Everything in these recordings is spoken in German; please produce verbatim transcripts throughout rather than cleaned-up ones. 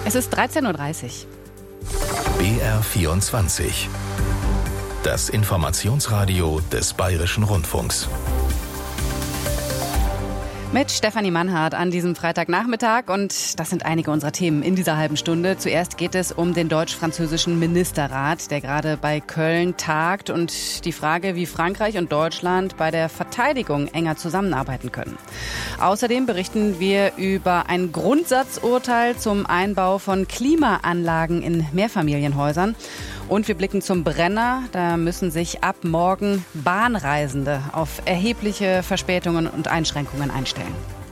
Es ist dreizehn Uhr dreißig. B R vierundzwanzig. Das Informationsradio des Bayerischen Rundfunks. Mit Stefanie Mannhardt an diesem Freitagnachmittag, und das sind einige unserer Themen in dieser halben Stunde. Zuerst geht es um den deutsch-französischen Ministerrat, der gerade bei Köln tagt, und die Frage, wie Frankreich und Deutschland bei der Verteidigung enger zusammenarbeiten können. Außerdem berichten wir über ein Grundsatzurteil zum Einbau von Klimaanlagen in Mehrfamilienhäusern. Und wir blicken zum Brenner. Da müssen sich ab morgen Bahnreisende auf erhebliche Verspätungen und Einschränkungen einstellen.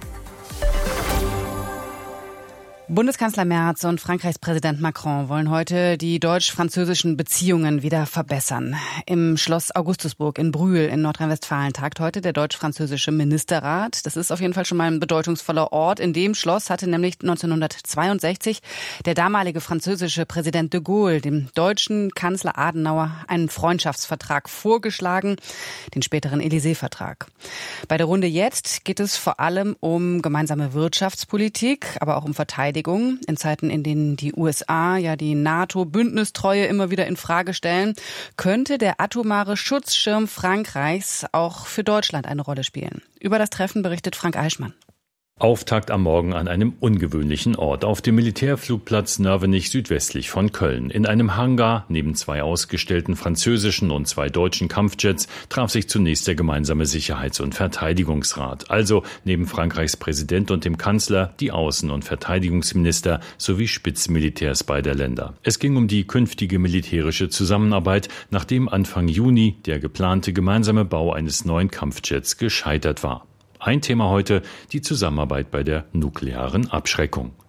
Bundeskanzler Merz und Frankreichs Präsident Macron wollen heute die deutsch-französischen Beziehungen wieder verbessern. Im Schloss Augustusburg in Brühl in Nordrhein-Westfalen tagt heute der deutsch-französische Ministerrat. Das ist auf jeden Fall schon mal ein bedeutungsvoller Ort. In dem Schloss hatte nämlich neunzehnhundertzweiundsechzig der damalige französische Präsident de Gaulle dem deutschen Kanzler Adenauer einen Freundschaftsvertrag vorgeschlagen, den späteren Élysée-Vertrag. Bei der Runde jetzt geht es vor allem um gemeinsame Wirtschaftspolitik, aber auch um Verteidigung. In Zeiten, in denen die U S A ja die NATO-Bündnistreue immer wieder in Frage stellen, könnte der atomare Schutzschirm Frankreichs auch für Deutschland eine Rolle spielen. Über das Treffen berichtet Frank Eichmann. Auftakt am Morgen an einem ungewöhnlichen Ort, auf dem Militärflugplatz Nörvenich südwestlich von Köln. In einem Hangar neben zwei ausgestellten französischen und zwei deutschen Kampfjets traf sich zunächst der gemeinsame Sicherheits- und Verteidigungsrat. Also neben Frankreichs Präsident und dem Kanzler die Außen- und Verteidigungsminister sowie Spitzenmilitärs beider Länder. Es ging um die künftige militärische Zusammenarbeit, nachdem Anfang Juni der geplante gemeinsame Bau eines neuen Kampfjets gescheitert war. Ein Thema heute, die Zusammenarbeit bei der nuklearen Abschreckung.